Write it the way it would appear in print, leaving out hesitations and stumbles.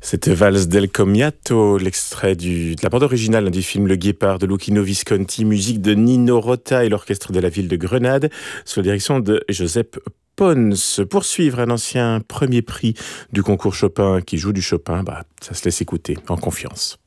Cette valse del Commiato, l'extrait de la bande originale du film Le Guépard de Luchino Visconti, musique de Nino Rota et l'orchestre de la ville de Grenade, sous la direction de Josep Pons. Pour suivre un ancien premier prix du concours Chopin qui joue du Chopin, ça se laisse écouter en confiance.